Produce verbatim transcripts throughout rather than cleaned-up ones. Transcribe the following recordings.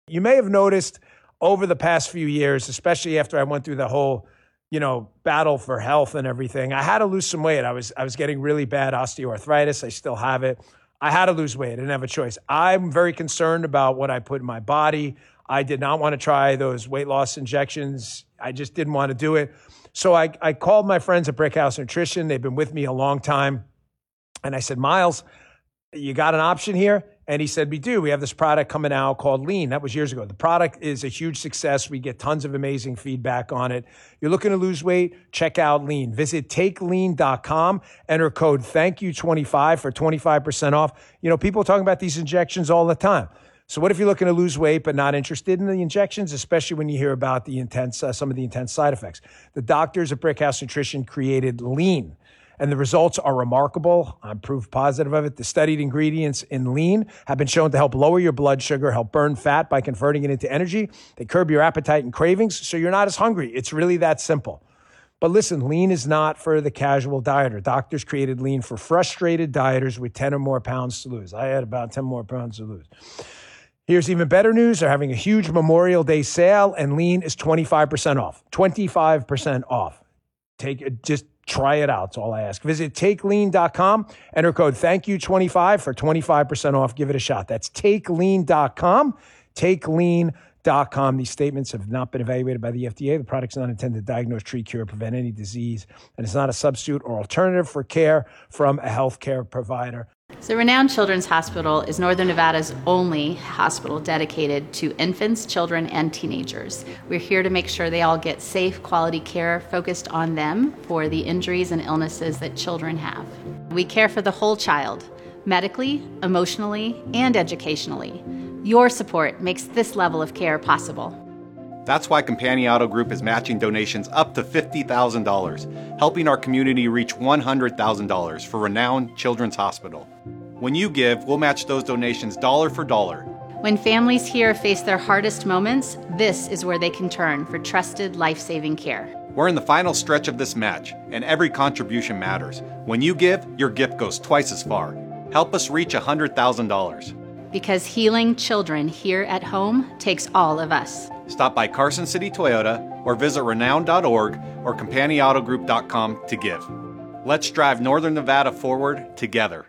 You may have noticed over the past few years, especially after I went through the whole, you know, battle for health and everything, I had to lose some weight. I was I was getting really bad osteoarthritis. I still have it. I had to lose weight. I didn't have a choice. I'm very concerned about what I put in my body. I did not want to try those weight loss injections. I just didn't want to do it. So I, I called my friends at Brickhouse Nutrition. They've been with me a long time. And I said, Miles, you got an option here? And he said, we do. We have this product coming out called Lean. That was years ago. The product is a huge success. We get tons of amazing feedback on it. You're looking to lose weight? Check out Lean. Visit take lean dot com. Enter code thank you twenty-five for twenty-five percent off. You know, people are talking about these injections all the time. So what if you're looking to lose weight but not interested in the injections, especially when you hear about the intense, uh, some of the intense side effects? The doctors at Brickhouse Nutrition created Lean, and the results are remarkable. I'm proof positive of it. The studied ingredients in Lean have been shown to help lower your blood sugar, help burn fat by converting it into energy. They curb your appetite and cravings, so you're not as hungry. It's really that simple. But listen, Lean is not for the casual dieter. Doctors created Lean for frustrated dieters with ten or more pounds to lose. I had about ten more pounds to lose. Here's even better news. They're having a huge Memorial Day sale, and Lean is twenty-five percent off. twenty-five percent off. Take it, just try it out. That's all I ask. Visit take lean dot com. Enter code thank you twenty-five for twenty-five percent off. Give it a shot. That's take lean dot com. take lean dot com. These statements have not been evaluated by the F D A. The product's not intended to diagnose, treat, cure, prevent any disease, and it's not a substitute or alternative for care from a healthcare provider. So Renown Children's Hospital is Northern Nevada's only hospital dedicated to infants, children, and teenagers. We're here to make sure they all get safe, quality care focused on them for the injuries and illnesses that children have. We care for the whole child, medically, emotionally, and educationally. Your support makes this level of care possible. That's why Companion Auto Group is matching donations up to fifty thousand dollars, helping our community reach one hundred thousand dollars for Renown Children's Hospital. When you give, we'll match those donations dollar for dollar. When families here face their hardest moments, this is where they can turn for trusted, life-saving care. We're in the final stretch of this match, and every contribution matters. When you give, your gift goes twice as far. Help us reach one hundred thousand dollars. Because healing children here at home takes all of us. Stop by Carson City Toyota or visit renown dot org or companion auto group dot com to give. Let's drive Northern Nevada forward together.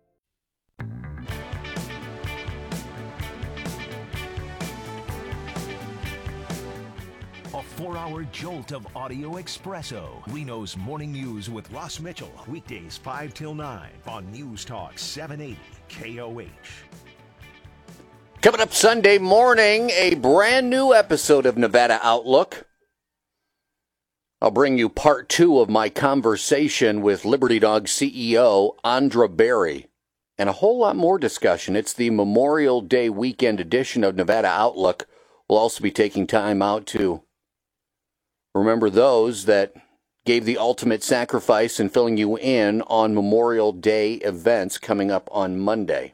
A four-hour jolt of audio espresso. Reno's Morning News with Ross Mitchell. Weekdays five till nine on News Talk seven eighty K O H. Coming up Sunday morning, a brand new episode of Nevada Outlook. I'll bring you part two of my conversation with Liberty Dog C E O Andra Berry, and a whole lot more discussion. It's the Memorial Day weekend edition of Nevada Outlook. We'll also be taking time out to remember those that gave the ultimate sacrifice and filling you in on Memorial Day events coming up on Monday.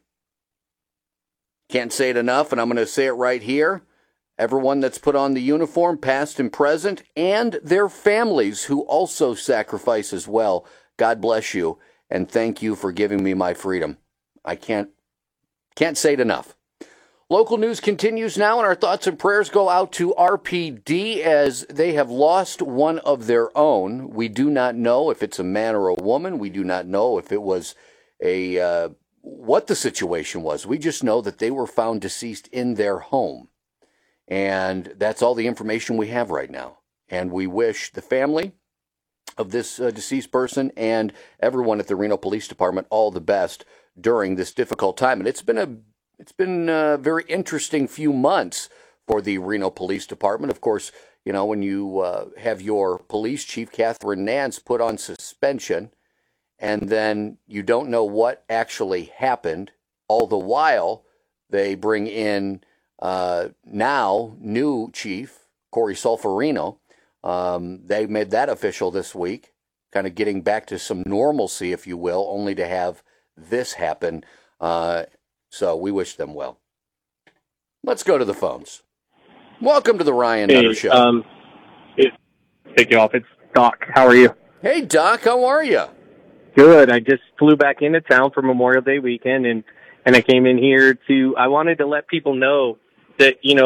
Can't say it enough, and I'm going to say it right here. Everyone that's put on the uniform, past and present, and their families who also sacrifice as well, God bless you, and thank you for giving me my freedom. I can't, can't say it enough. Local news continues now, and our thoughts and prayers go out to R P D as they have lost one of their own. We do not know if it's a man or a woman. We do not know if it was a... Uh, what the situation was. We just know that they were found deceased in their home. And that's all the information we have right now. And we wish the family of this uh, deceased person and everyone at the Reno Police Department all the best during this difficult time. And it's been a it's been a very interesting few months for the Reno Police Department. Of course, you know, when you uh, have your police chief, Catherine Nance, put on suspension, and then you don't know what actually happened. All the while, they bring in uh, now new chief, Corey Solferino. Um, they made that official this week, kind of getting back to some normalcy, if you will, only to have this happen. Uh, so we wish them well. Let's go to the phones. Welcome to the Ryan Nutter hey, Show. Um, it, take you off. It's Doc. How are you? Hey, Doc. How are you? Good. I just flew back into town for Memorial Day weekend, and, and I came in here to, I wanted to let people know that, you know,